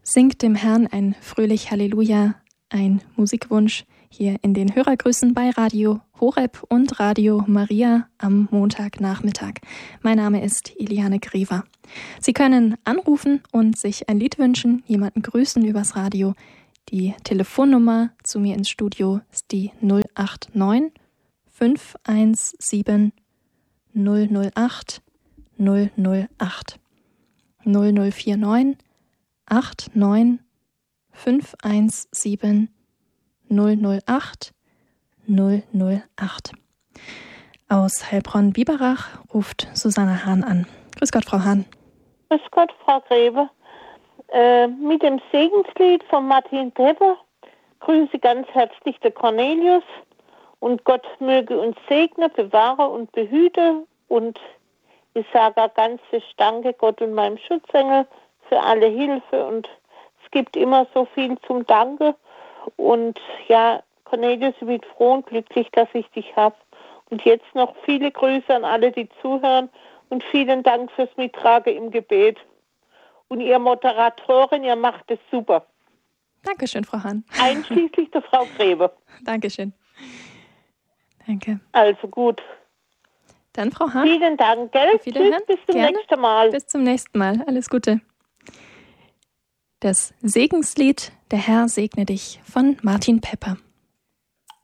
Singt dem Herrn ein fröhlich Halleluja, ein Musikwunsch hier in den Hörergrüßen bei Radio Horeb und Radio Maria am Montagnachmittag. Mein Name ist Eliane Grever. Sie können anrufen und sich ein Lied wünschen, jemanden grüßen übers Radio. Die Telefonnummer zu mir ins Studio ist die 089 517 008 008 0049 89 517 008 008. Aus Heilbronn-Biberach ruft Susanne Hahn an. Grüß Gott, Frau Hahn. Grüß Gott, Frau Greve. Mit dem Segenslied von Martin Pepper grüße ganz herzlich der Cornelius und Gott möge uns segnen, bewahre und behüte, und ich sage auch ganz fest Danke Gott und meinem Schutzengel für alle Hilfe, und es gibt immer so viel zum Danke. Und ja, Cornelius, ich bin froh und glücklich, dass ich dich habe. Und jetzt noch viele Grüße an alle, die zuhören, und vielen Dank fürs Mittragen im Gebet. Und ihr Moderatorin, ihr macht es super. Dankeschön, Frau Hahn. Einschließlich der Frau Greve. Dankeschön. Danke. Also gut. Dann, Frau Hahn. Vielen Dank, gell? Tschüss, bis zum Gerne. nächsten Mal. Bis zum nächsten Mal. Alles Gute. Das Segenslied Der Herr segne dich von Martin Pepper.